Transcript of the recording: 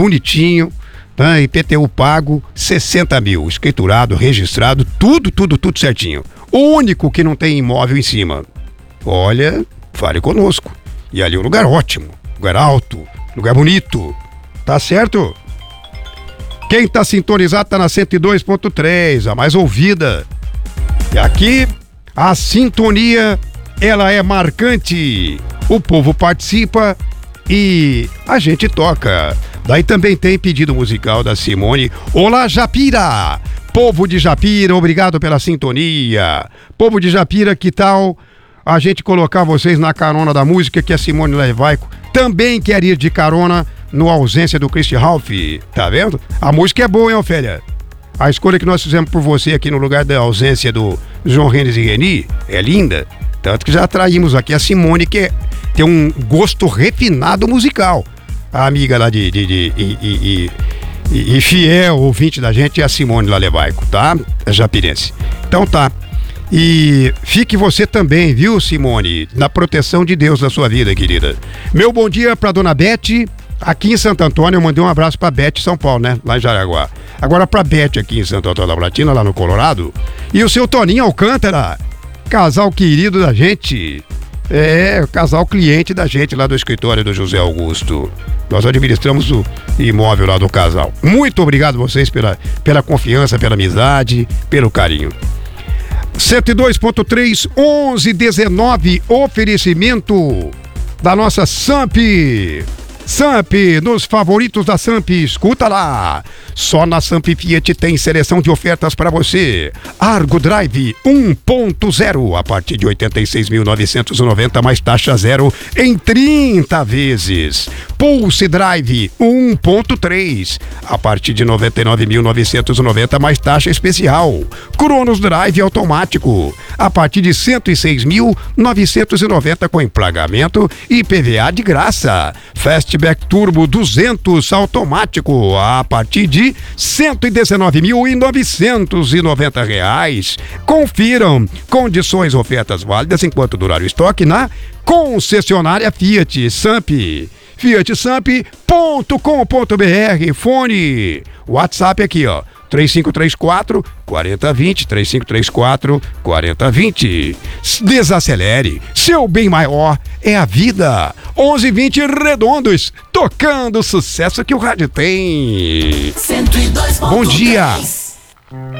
bonitinho, né? IPTU pago, 60 mil, escriturado, registrado, tudo certinho. O único que não tem imóvel em cima. Olha, fale conosco. E ali é um lugar ótimo, lugar alto, lugar bonito. Tá certo? Quem tá sintonizado tá na 102.3, a mais ouvida. E aqui, a sintonia, ela é marcante. O povo participa e a gente toca. Daí também tem pedido musical da Simone. Olá, Japira! Povo de Japira, obrigado pela sintonia. Povo de Japira, que tal a gente colocar vocês na carona da música que a Simone Levaico também quer ir de carona no Ausência do Christy Ralph, tá vendo? A música é boa, hein, Ofélia? A escolha que nós fizemos por você aqui no lugar da ausência do João Renes e Reni é linda. Tanto que já traímos aqui a Simone, que tem um gosto refinado musical. A amiga lá e fiel ouvinte da gente é a Simone Levaico, tá? É japirense. Então tá. E fique você também, viu, Simone? Na proteção de Deus na sua vida, querida. Meu bom dia pra dona Bete, aqui em Santo Antônio. Eu mandei um abraço pra Bete, São Paulo, né? Lá em Jaraguá. Agora pra Bete aqui em Santo Antônio da Platina, lá no Colorado. E o seu Toninho Alcântara, casal querido da gente. É, o casal cliente da gente lá do escritório do José Augusto. Nós administramos o imóvel lá do casal. Muito obrigado a vocês pela confiança, pela amizade, pelo carinho. 102.3, 1119, oferecimento da nossa Samp. Samp, nos favoritos da Samp, escuta lá. Só na Samp Fiat tem seleção de ofertas para você. Argo Drive 1.0 a partir de 86.990 mais taxa zero em 30 vezes. Pulse Drive 1.3 a partir de 99.990 mais taxa especial. Cronos Drive automático a partir de 106.990 com emplagamento e PVA de graça. Fastback Turbo 200 automático a partir de R$ 119.990. Confiram condições, ofertas válidas enquanto durar o estoque na concessionária Fiat Samp. fiatsamp.com.br. Fone, WhatsApp aqui, ó, 3534 4020, 3534 4020. Desacelere, seu bem maior é a vida. 11:20 redondos, tocando o sucesso que o rádio tem. 102.3. Bom dia.